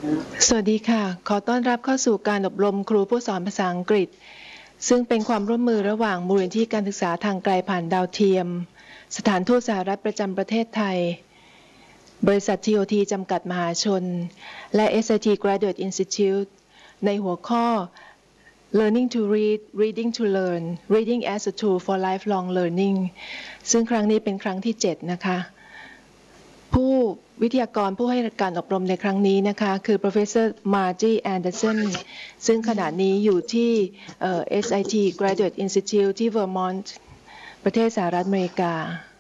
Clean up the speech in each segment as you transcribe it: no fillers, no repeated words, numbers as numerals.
สวัสดีค่ะขอต้อนรับเข้าสู่การอบรมครูผู้สอนภาษาอังกฤษซึ่งเป็นความร่วมมือระหว่างมูลนิธิการศึกษาทางไกลผ่านดาวเทียมสถานทูตสหรัฐประจำประเทศไทยบริษัท TOT จำกัดมหาชนและ SIT Graduate Institute ในหัวข้อ Learning to Read, Reading to Learn, Reading as a Tool for Lifelong Learning ซึ่งครั้งนี้เป็นครั้งที่ 7 นะคะผู้วิทยากรผู้ให้การอบรมในครั้งนี้นะคะคือ Professor Margie Anderson ซึ่งขณะนี้อยู่ที่ SIT Graduate Institute ที่ Vermont ประเทศสหรัฐอเมริกา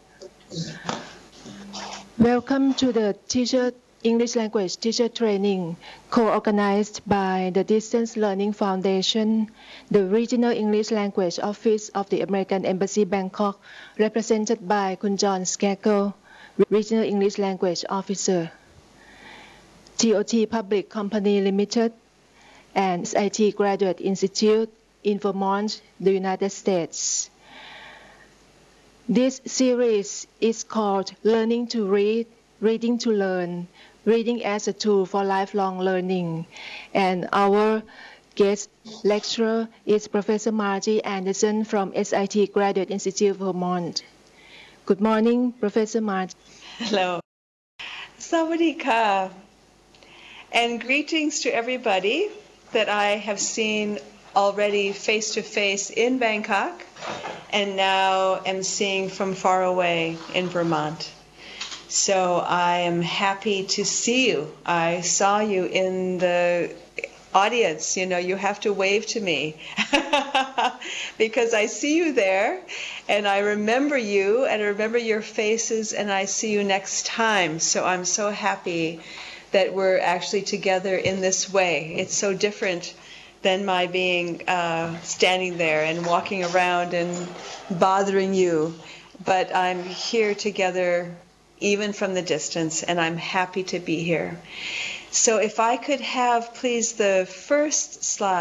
Welcome to the English Language Teacher Training co-organized by the Distance Learning Foundation, the Regional English Language Office of the American Embassy Bangkok, represented by Kun John Skagel, Regional English Language Officer, TOT Public Company Limited, and SIT Graduate Institute in Vermont, the United States. This series is called Learning to Read, Reading to Learn, Reading as a Tool for Lifelong Learning. And our guest lecturer is Professor Margie Anderson from SIT Graduate Institute, Vermont. Good morning, Professor Margie. Hello. Sawadika. And greetings to everybody that I have seen already face-to-face in Bangkok and now am seeing from far away in Vermont. So I am happy to see you. I saw you in the audience, you have to wave to me because I see you there and I remember you and I remember your faces and I see you next time. So I'm so happy that we're actually together in this way. It's so different than my being standing there and walking around and bothering you. But I'm here together even from the distance and I'm happy to be here. So if I could have, please, the first slide.